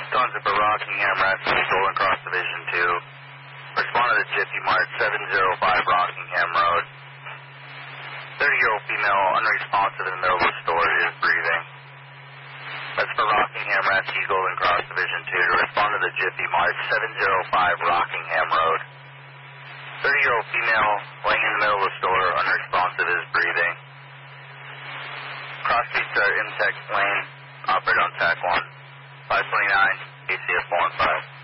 Tons for Rockingham Rescue, Golden Cross Division 2. Respond to the Jiffy Mart, 705 Rockingham Road. 30-year-old female, unresponsive in the middle of the store, is breathing. That's for Rockingham Rescue, Golden Cross Division 2. To respond to the Jiffy Mart, 705 Rockingham Road. 30-year-old female, laying in the middle of the store, unresponsive, is breathing. Cross streets are Imtech Lane, operate on TAC 1. 529, ACF 415.